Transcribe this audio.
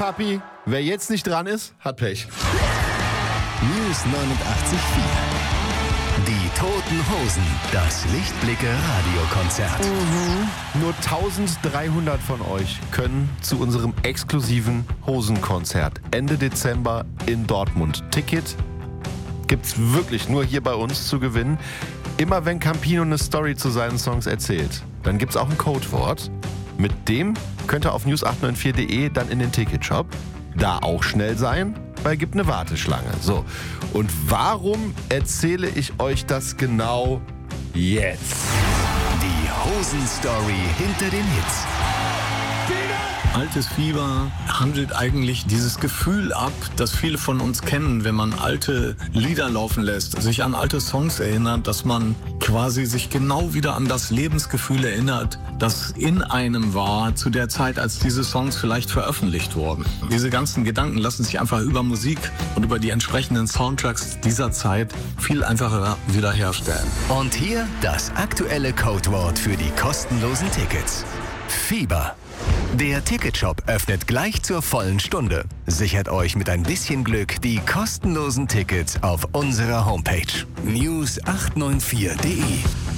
Papi. Wer jetzt nicht dran ist, hat Pech. News 89.4. Die Toten Hosen. Das Lichtblicke-Radiokonzert. Nur 1300 von euch können zu unserem exklusiven Hosenkonzert Ende Dezember in Dortmund. Ticket gibt's wirklich nur hier bei uns zu gewinnen. Immer wenn Campino eine Story zu seinen Songs erzählt, dann gibt's auch ein Codewort. Mit dem könnt ihr auf news894.de dann in den Ticketshop. Da auch schnell sein, weil gibt eine Warteschlange. So, und warum erzähle ich euch das genau jetzt? Die Hosen-Story hinter den Hits. Altes Fieber handelt eigentlich dieses Gefühl ab, das viele von uns kennen, wenn man alte Lieder laufen lässt, sich an alte Songs erinnert, dass man quasi sich genau wieder an das Lebensgefühl erinnert, das in einem war zu der Zeit, als diese Songs vielleicht veröffentlicht wurden. Diese ganzen Gedanken lassen sich einfach über Musik und über die entsprechenden Soundtracks dieser Zeit viel einfacher wiederherstellen. Und hier das aktuelle Codewort für die kostenlosen Tickets. Fieber. Der Ticketshop öffnet gleich zur vollen Stunde. Sichert euch mit ein bisschen Glück die kostenlosen Tickets auf unserer Homepage news894.de.